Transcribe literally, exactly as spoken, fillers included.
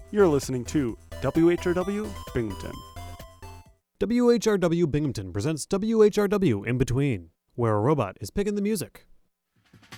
You're listening to W H R W Binghamton. W H R W Binghamton presents W H R W In Between, where a robot is picking the music.